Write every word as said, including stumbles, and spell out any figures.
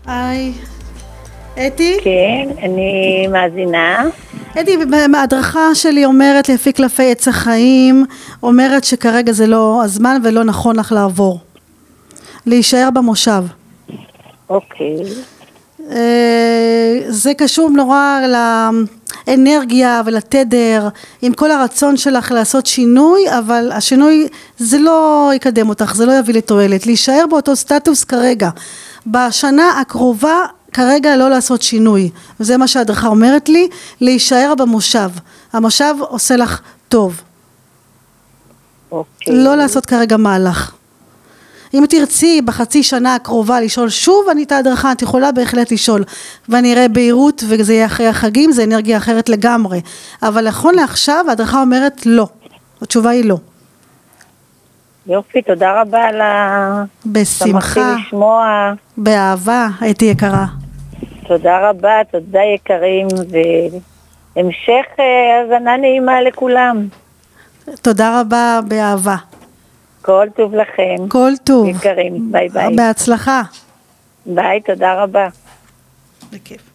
היי, אתי? כן, אני מאזינה. אתי, ההדרכה שלי אומרת לפי קלפי עץ החיים, אומרת שכרגע זה לא הזמן ולא נכון לך לעבור. להישאר במושב. אוקיי. זה קשור נורא לאנרגיה ולתדר, עם כל הרצון שלך לעשות שינוי, אבל השינוי זה לא יקדם אותך, זה לא יביא לתועלת. להישאר באותו סטטוס כרגע. בשנה הקרובה כרגע לא לעשות שינוי, וזה מה שההדרכה אומרת לי, להישאר במושב. המושב עושה לך טוב. אוקיי. לא לעשות כרגע מהלך. אם תרצי בחצי שנה הקרובה לשאול שוב, אני את ההדרכה, את יכולה בהחלט לשאול, ואני אראה בהירות, וזה יהיה אחרי החגים, זה אנרגיה אחרת לגמרי. אבל נכון לעכשיו, ההדרכה אומרת לא. התשובה היא לא. יופי, תודה רבה על ה... בשמחה. שמחתי לשמוע. באהבה, הייתי יקרה. תודה רבה, תודה יקרים, והמשך האזנה נעימה לכולם. תודה רבה, באהבה. כל טוב לכם. כל טוב. יקרים, ביי ביי. בהצלחה. ביי, תודה רבה. בכיף.